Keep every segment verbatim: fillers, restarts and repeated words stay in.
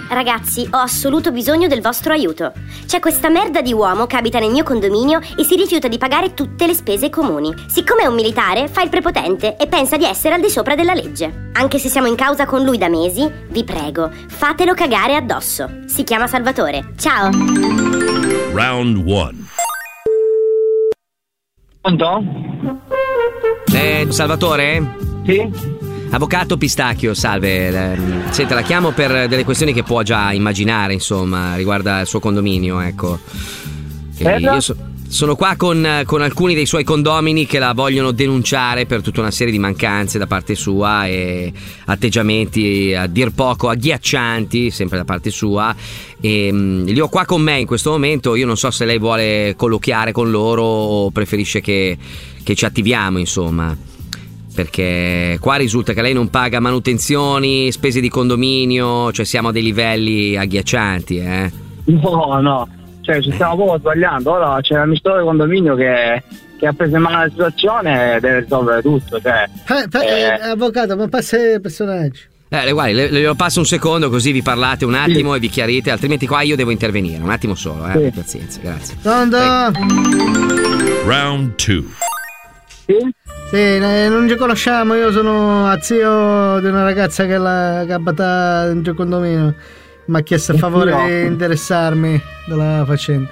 Ragazzi, ho assoluto bisogno del vostro aiuto. C'è questa merda di uomo che abita nel mio condominio e si rifiuta di pagare tutte le spese comuni. Siccome è un militare, fa il prepotente e pensa di essere al di sopra della legge. Anche se siamo in causa con lui da mesi, vi prego, fatelo cagare addosso. Si chiama Salvatore. Ciao. Round one. Pronto? Eh, Salvatore? Sì? Avvocato Pistacchio, salve. Senta, la chiamo per delle questioni che può già immaginare, insomma, riguarda il suo condominio, ecco. E io so, sono qua con, con alcuni dei suoi condomini che la vogliono denunciare per tutta una serie di mancanze da parte sua e atteggiamenti a dir poco agghiaccianti, sempre da parte sua. E mh, li ho qua con me in questo momento. Io non so se lei vuole colloquiare con loro o preferisce che, che ci attiviamo, insomma. Perché qua risulta che lei non paga manutenzioni, spese di condominio, cioè siamo a dei livelli agghiaccianti, eh? No, no, cioè ci stiamo proprio sbagliando. Ora c'è l'amministratore del condominio che, che ha preso in mano la situazione e deve risolvere tutto, cioè. Eh, pa- eh, avvocato, ma passa i personaggi. Eh, le, guardi, le, le lo passo un secondo così vi parlate un attimo sì. E vi chiarite, altrimenti qua io devo intervenire. Un attimo solo, eh? Sì. Pazienza, grazie. Pronto? Round two. Sì? Sì, non ci conosciamo, io sono zio di una ragazza che, la, che abita dentro il condominio. Mi ha chiesto il favore no. di interessarmi della faccenda.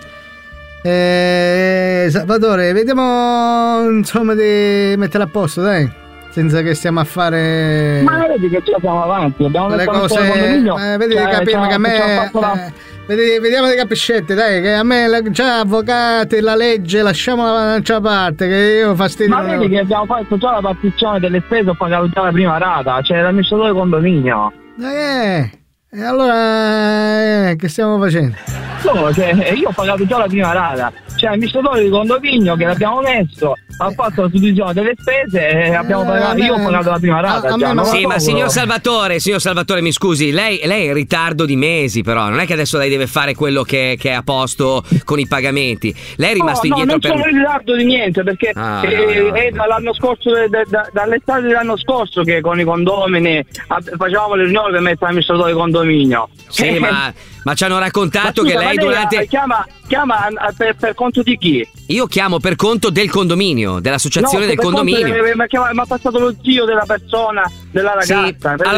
Eh, Salvatore, vediamo insomma di mettere a posto, dai. Senza che stiamo a fare. Ma vedi che ci siamo avanti, abbiamo le cose. Eh, vedi cioè, di capire che a me. Vedi, vediamo dei capiscetti, dai, che a me già avvocati, la legge, lasciamola da un'altra parte, che io fastidio. Ma vedi che abbiamo fatto già la partizione delle spese, ho pagato già la prima rata, cioè l'amministratore del condominio. Eh, e allora eh, che stiamo facendo? No, cioè, io ho pagato già la prima rata, cioè l'amministratore del condominio che l'abbiamo messo ha fatto la suddivisione delle spese e abbiamo pagato, io ho pagato la prima rata. A, a già, no, sì, ma signor Salvatore, signor Salvatore, mi scusi, lei, lei è in ritardo di mesi, però non è che adesso lei deve fare quello che, che è a posto con i pagamenti. Lei è rimasto no, indietro no, per. Non sono in ritardo di niente, perché ah, è, no, no. è dall'anno scorso, da, da, dall'estate dell'anno scorso che con i condomini facevamo le riunioni per mettere l'amministratore del condominio. Sì, ma, ma ci hanno raccontato ma scusa, che lei lei durante. Chiama, chiama per, per conto di chi? Io chiamo per conto del condominio, dell'associazione no, del condominio. Mi ha passato lo zio della persona, della ragazza. Sì.